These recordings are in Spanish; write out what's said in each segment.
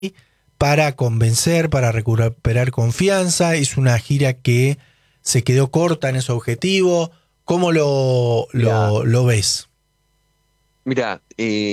para convencer, para recuperar confianza. Es una gira que se quedó corta en ese objetivo. ¿Cómo Mira, lo ves? mira,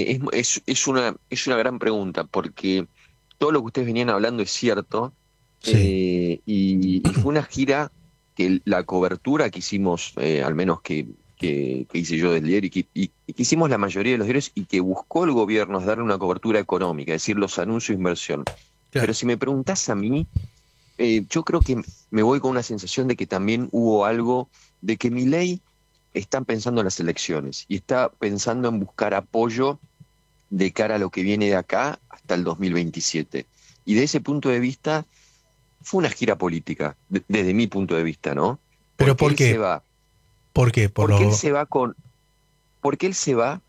es una gran pregunta, porque todo lo que ustedes venían hablando es cierto, Sí, y fue una gira que la cobertura que hicimos, al menos que hice yo del diario, y que hicimos la mayoría de los diarios, y que buscó el gobierno es darle una cobertura económica, es decir, los anuncios de inversión. Pero claro. si me preguntás a mí, yo creo que me voy con una sensación de que también hubo algo de que Milei está pensando en las elecciones y está pensando en buscar apoyo de cara a lo que viene de acá hasta el 2027. Y de ese punto de vista, fue una gira política, desde mi punto de vista, ¿no? ¿Pero Porque por él se qué? va, ¿Por qué? porque él se va con, porque él se va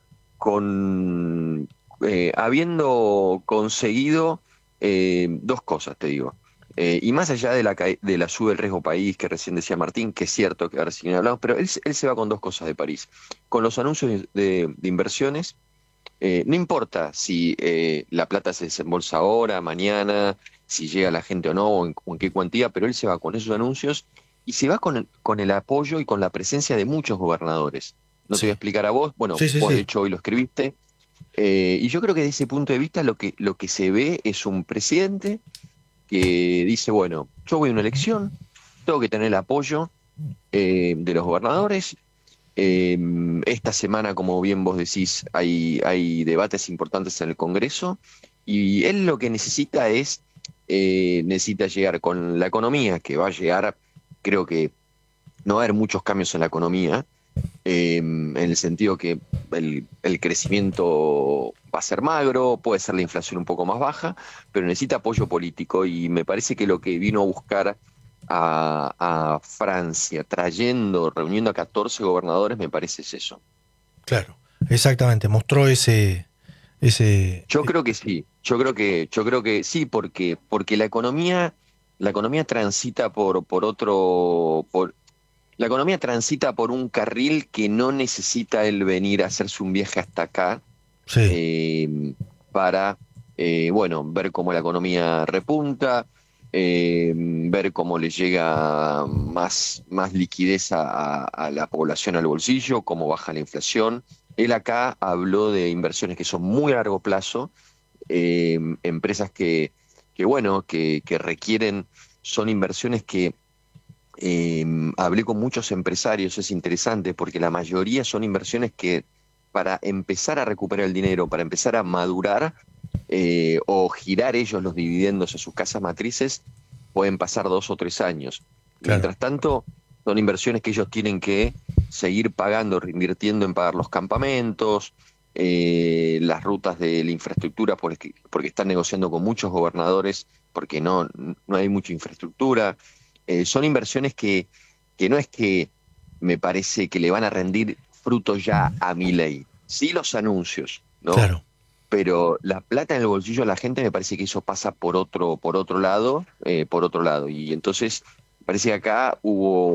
con, habiendo conseguido dos cosas, te digo. Y más allá de de la sube del riesgo país que recién decía Martín, que es cierto que ahora sí que hablamos, pero él se va con dos cosas de París. Con los anuncios de inversiones, no importa si la plata se desembolsa ahora, mañana, si llega la gente o no, o en qué cuantía, pero él se va con esos anuncios y se va con el apoyo y con la presencia de muchos gobernadores. No te voy a Sí, explicar a vos, bueno, sí, sí, vos de sí. hecho hoy lo escribiste, y yo creo que desde ese punto de vista lo que se ve es un presidente que dice, bueno, yo voy a una elección, tengo que tener el apoyo de los gobernadores. Esta semana, como bien vos decís, hay debates importantes en el Congreso, y él lo que necesita es, necesita llegar con la economía, que va a llegar, creo que no va a haber muchos cambios en la economía, en el sentido que el crecimiento va a ser magro, puede ser la inflación un poco más baja, pero necesita apoyo político, y me parece que lo que vino a buscar a Francia, trayendo, reuniendo a 14 gobernadores, me parece es eso. Claro, exactamente. Mostró ese, Yo creo que sí, yo creo que sí, porque la economía transita por otro, la economía transita por un carril que no necesita él venir a hacerse un viaje hasta acá, sí, eh, para, bueno, ver cómo la economía repunta, ver cómo le llega más liquidez a la población al bolsillo, cómo baja la inflación. Él acá habló de inversiones que son muy a largo plazo, empresas bueno, que requieren, son inversiones que hablé con muchos empresarios, es interesante porque la mayoría son inversiones que para empezar a recuperar el dinero, para empezar a madurar, o girar ellos los dividendos a sus casas matrices, pueden pasar 2 o 3 años. claro. Mientras tanto, son inversiones que ellos tienen que seguir pagando, reinvirtiendo en pagar los campamentos, las rutas de la infraestructura, porque están negociando con muchos gobernadores, porque no hay mucha infraestructura. Son inversiones que no es que me parece que le van a rendir frutos ya a Milei. Sí, los anuncios, ¿no? Claro. Pero la plata en el bolsillo de la gente, me parece que eso pasa por otro lado, por otro lado. Y entonces parece que acá hubo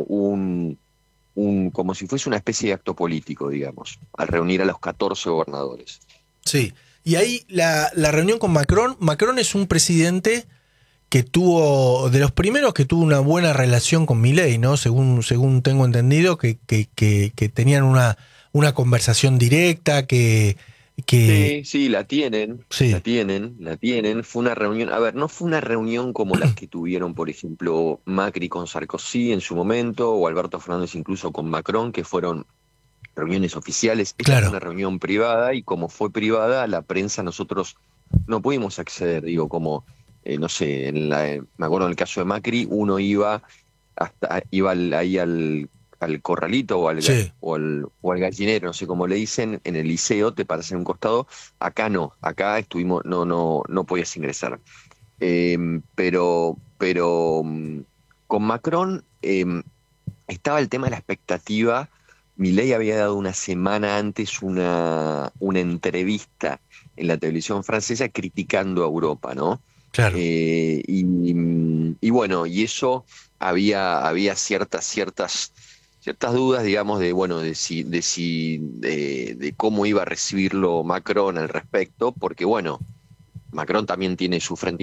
como si fuese una especie de acto político, digamos, al reunir a los 14 gobernadores. Sí. Y ahí la reunión con Macron. Macron es un presidente que tuvo, de los primeros que tuvo una buena relación con Milei, ¿no? Según tengo entendido, que tenían una conversación directa, que Sí, sí, la tienen, la sí, tienen, la tienen. Fue una reunión, a ver, no fue una reunión como las que tuvieron, por ejemplo, Macri con Sarkozy en su momento, o Alberto Fernández incluso con Macron, que fueron reuniones oficiales. Esta fue claro, una reunión privada, y como fue privada, la prensa, nosotros no pudimos acceder, digo, como, no sé, me acuerdo en el caso de Macri, uno iba ahí al corralito, sí, o al gallinero, no sé cómo le dicen, en el liceo, te paras en un costado. Acá no, acá estuvimos, no podías ingresar. Eh, pero con Macron, estaba el tema de la expectativa. Milei había dado una semana antes una entrevista en la televisión francesa criticando a Europa, ¿no? claro. Y bueno, y eso había ciertas dudas, digamos, de, bueno, de cómo iba a recibirlo Macron al respecto, porque bueno, Macron también tiene su frente